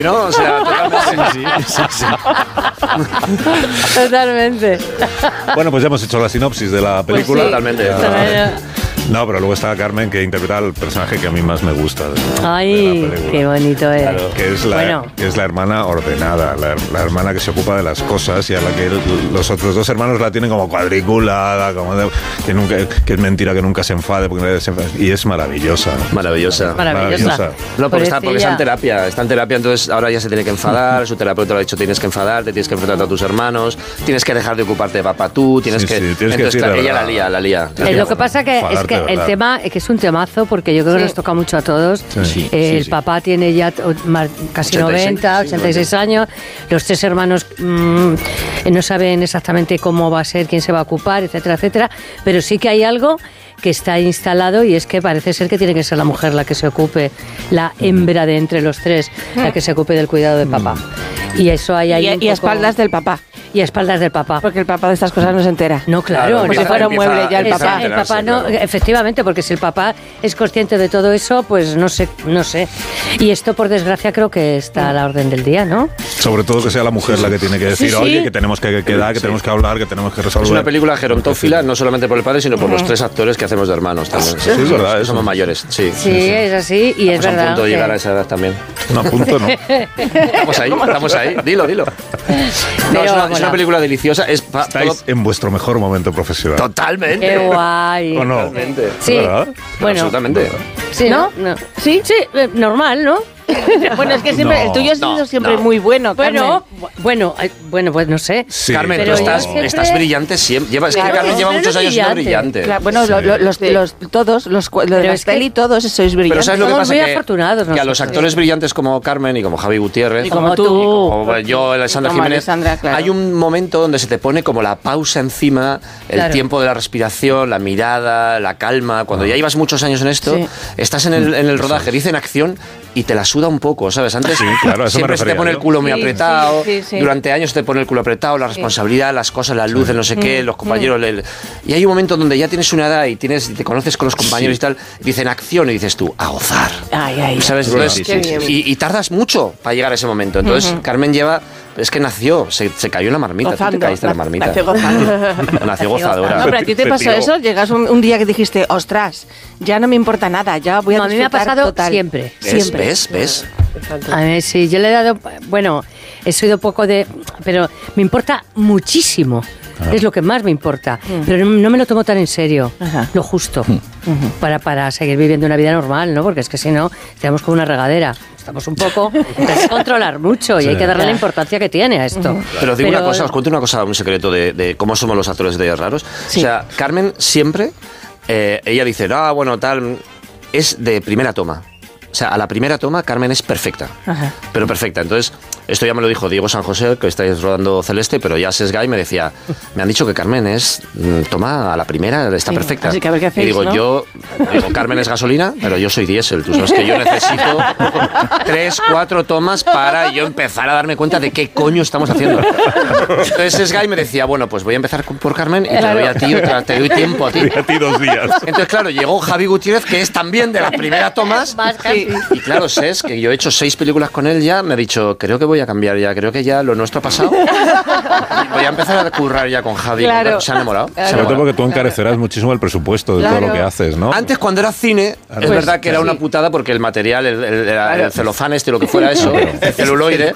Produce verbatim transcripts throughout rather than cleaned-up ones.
¿no? O sea, totalmente. Sí, sí, sí, sí. Totalmente. Bueno, pues ya hemos hecho la sinopsis de la película. Pues sí, totalmente. Ah, no, pero luego está Carmen, que interpreta al personaje que a mí más me gusta. De, Ay, de la qué bonito es. Claro, que es la, bueno. que es la hermana ordenada, la, la hermana que se ocupa de las cosas y a la que los otros dos hermanos la tienen como cuadriculada, como de, que, nunca, que es mentira que nunca se enfade, porque se enfade, y es maravillosa. Maravillosa. Maravillosa. Maravillosa. No, porque está, porque está en terapia, está en terapia, entonces ahora ya se tiene que enfadar, su terapeuta le ha dicho tienes que enfadar, te tienes que enfrentar a tus hermanos, tienes que dejar de ocuparte de papá tú, tienes sí, que... Sí, tienes entonces, que claro, decir, ella la lía, la lía. La Eh, lía. lo que pasa que es que el tema que es un temazo, porque yo creo que sí. nos toca mucho a todos. Sí. Sí, eh, sí, el sí. papá tiene ya casi ochenta y seis, noventa, ochenta y seis sí, años, los tres hermanos mmm, no saben exactamente cómo va a ser, quién se va a ocupar, etcétera, etcétera, pero sí que hay algo que está instalado y es que parece ser que tiene que ser la mujer la que se ocupe, la hembra de entre los tres, la que se ocupe del cuidado de papá. Y eso hay ahí y, un y poco... a espaldas del papá. Y a espaldas del papá. Porque el papá de estas cosas no se entera. No, claro. claro como empieza, si fuera un mueble ya el papá. El papá no, claro. Efectivamente, porque si el papá es consciente de todo eso, pues no sé, no sé. Y esto, por desgracia, creo que está a la orden del día, ¿no? Sobre todo que sea la mujer sí, sí. la que tiene que decir, sí, sí. oye, que tenemos que quedar, que sí. tenemos que hablar, que tenemos que resolver. Es una película gerontófila, no solamente por el padre, sino por los tres actores que hacemos de hermanos también. Sí, sí es verdad. Eso. Somos mayores, sí. Sí, sí, sí. es así y estamos es verdad. a punto de que... llegar a esa edad también. No, a punto no. Estamos ahí, estamos ahí. Dilo, dilo. No, Pero, es, una, bueno. es una película deliciosa. Es pa, Estáis todo... en vuestro mejor momento profesional. Totalmente. Qué guay. ¿O no? Totalmente. Sí. ¿Verdad? Bueno. Absolutamente. Sí, ¿no? ¿no? Sí, sí, eh, normal, ¿no? Bueno, es que siempre No, el tuyo ha sido no, siempre no. muy bueno, Bueno, bueno, eh, bueno, pues no sé. Sí, Carmen, pero tú estás, siempre... estás brillante siempre. Lleva, es Claro, que Carmen lleva muchos años siendo brillante. Claro, bueno, Sí. lo, lo, los, los, todos, los, los de es que- Marcel y todos sois brillantes. Pero ¿sabes lo que Somos pasa? muy Que, afortunados que a los nosotros. actores brillantes como Carmen y como Javi Gutiérrez, Y como como tú. tú. como yo, Alessandra Como Jiménez, Alessandra, claro. hay un momento donde se te pone como la pausa encima, el Claro. tiempo de la respiración, la mirada, la calma. Cuando ya llevas muchos años en esto, Sí. estás en el, en el rodaje, dicen acción y te la suda un poco, ¿sabes? Antes Sí, claro, a eso me siempre se te refería pone yo. el culo muy Sí, apretado, sí, sí, sí. durante años te pone el culo apretado, la responsabilidad, las cosas, las luces, no sé qué, Mm. los compañeros. el- y hay un momento donde ya tienes una edad y tienes, y te conoces con los compañeros Sí. y tal, y dicen acción y dices tú, a gozar. Ay, ay. ¿Sabes? Bueno, Entonces, sí, sí, sí, sí. Y, y tardas mucho para llegar a ese momento. Entonces, Carmen lleva. Es que nació, se, se cayó en la marmita. Gozando. Tú te caíste en la marmita. Nació gozando. Nació gozadora. No, pero a ti te Te pasó tiró. eso, llegas un, un día que dijiste, ostras, ya no me importa nada, ya voy a No, a mí me ha disfrutar pasado total. siempre. ¿Ves? Siempre. ¿Ves? ¿Ves? A ver, sí, yo le he dado, bueno, he sido poco de, pero me importa muchísimo. Es lo que más me importa, pero no, no me lo tomo tan en serio, Ajá. lo justo, para, para seguir viviendo una vida normal, ¿no? Porque es que si no, estamos como una regadera. Estamos un poco, hay que controlar mucho y hay que darle la importancia que tiene a esto. Pero os digo una cosa, os cuento una cosa, un secreto de, de cómo somos los actores de Raros. Sí. O sea, Carmen siempre, eh, ella dice, ah, bueno, tal, es de primera toma. O sea, a la primera toma Carmen es perfecta, Ajá. pero perfecta. Entonces, esto ya me lo dijo Diego San José, que estáis rodando Celeste, pero ya Sesgay me decía, me han dicho que Carmen es, mm, toma, a la primera está Sí, perfecta. así que a ver qué hacéis, y digo, ¿no? yo, digo, Carmen es gasolina, pero yo soy diésel. Tú sabes que yo necesito tres, cuatro tomas para yo empezar a darme cuenta de qué coño estamos haciendo. Entonces Sesgay me decía, bueno, pues voy a empezar por Carmen y te lo doy a ti, otra- te doy tiempo a ti. A ti dos días. Entonces, claro, llegó Javi Gutiérrez, que es también de las primeras tomas. Más casi. Y claro, Ses, que yo he hecho seis películas con él ya, me ha dicho, creo que voy a cambiar ya, creo que ya lo nuestro ha pasado. Y voy a empezar a currar ya con Javi. Claro. Se ha enamorado. se ha Sobre todo enamorado. porque tú encarecerás muchísimo el presupuesto de todo Claro. lo que haces, ¿no? Antes, cuando era cine, es Pues, verdad que era sí. una putada porque el material, el, el- era Claro. el celofán este, lo que fuera eso, el celuloide.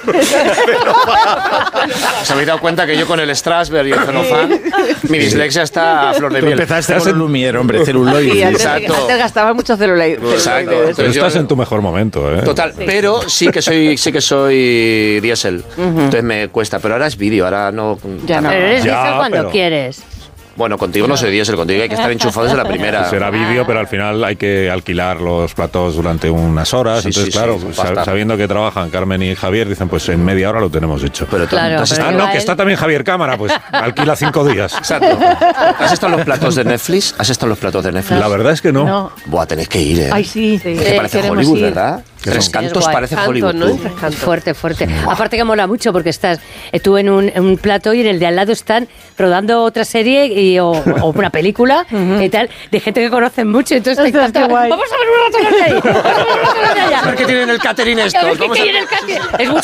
¿Os habéis dado cuenta que yo con el Strasberg y el celofán, mi dislexia está a flor de Tú miel? empezaste con un Lumière, hombre, celuloide. Sí, antes, Exacto. antes gastaba mucho celuloide. Exacto. celuloide de eso. Pero Yo- estás en tu mejor momento, ¿eh? Total, pero sí que soy sí que soy diésel. Entonces me cuesta, pero ahora es vídeo, ahora no. Ya no. Pero eres Ya, diésel cuando pero- quieres. Bueno, contigo no soy diésel, contigo hay que estar enchufado desde la primera. Será vídeo, pero al final hay que alquilar los platos durante unas horas. Sí, Entonces, sí, claro, sí, sab- basta. sabiendo que trabajan Carmen y Javier, dicen, pues en media hora lo tenemos hecho. Pero tú- Claro, tú has pero Ah, estado- no, igual- que está también Javier Cámara, pues alquila cinco días. Exacto. ¿Has estado en los platos de Netflix? ¿Has estado en los platos de Netflix? La verdad es que no. No. Buah, tenéis que ir, ¿eh? Ay, sí. Que parece queremos Hollywood, ir. ¿verdad? Tres son? cantos guay. parece Canto, Hollywood. ¿no? tú. Tres cantos. Fuerte, fuerte. Aparte que mola mucho porque estás eh, tú en un, en un plato y en el de al lado están rodando otra serie y, o, o una película y tal, de gente que conocen mucho. Entonces te Ostras, qué encanta. guay. Vamos a ver un rato los de ahí. Vamos a ver un rato los de allá. A ver qué tienen el catering A estos. ver qué Vamos a- hay en el catering. Es mucho